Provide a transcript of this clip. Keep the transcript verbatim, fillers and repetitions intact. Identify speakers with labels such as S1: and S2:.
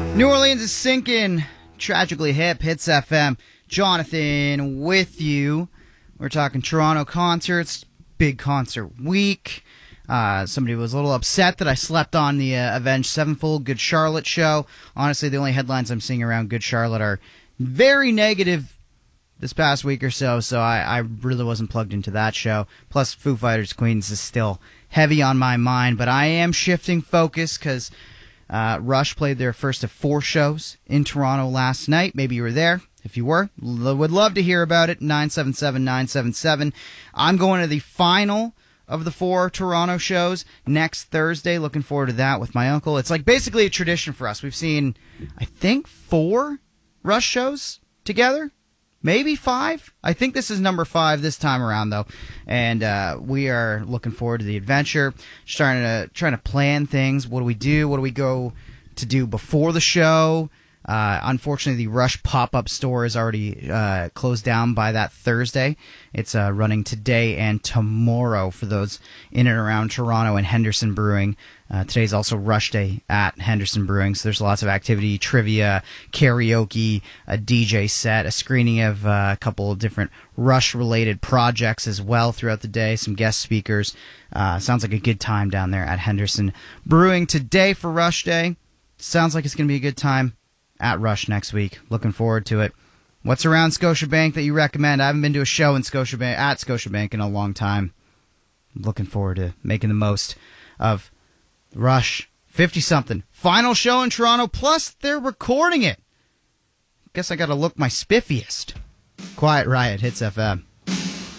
S1: New Orleans is sinking. Tragically Hip, Hits F M. Jonathan with you. We're talking Toronto concerts, big concert week. Uh, somebody was a little upset that I slept on the uh, Avenged Sevenfold Good Charlotte show. Honestly, the only headlines I'm seeing around Good Charlotte are very negative this past week or so, so I, I really wasn't plugged into that show. Plus, Foo Fighters Queens is still heavy on my mind, but I am shifting focus because uh, Rush played their first of four shows in Toronto last night. Maybe you were there. If you were, l- would love to hear about it. nine seven seven, nine seven seven. I'm going to the final of the four Toronto shows next Thursday. Looking forward to that with my uncle. It's like basically a tradition for us. We've seen, I think, four Rush shows together. Maybe five. I think this is number five this time around, though. And uh, we are looking forward to the adventure. Just trying to, trying to plan things. What do we do? What do we go to do before the show? Uh, unfortunately, the Rush pop-up store is already uh, closed down by that Thursday. It's uh, running today and tomorrow for those in and around Toronto and Henderson Brewing. Uh, today's also Rush Day at Henderson Brewing, so there's lots of activity, trivia, karaoke, a D J set, a screening of uh, a couple of different Rush-related projects as well throughout the day, some guest speakers. Uh, sounds like a good time down there at Henderson Brewing today for Rush Day. Sounds like it's going to be a good time at Rush next week. Looking forward to it. What's around Scotiabank that you recommend? I haven't been to a show in Scotiabank at Scotiabank in a long time. Looking forward to making the most of Rush. fifty-something. Final show in Toronto, plus they're recording it. Guess I gotta look my spiffiest. Quiet Riot, Hits F M.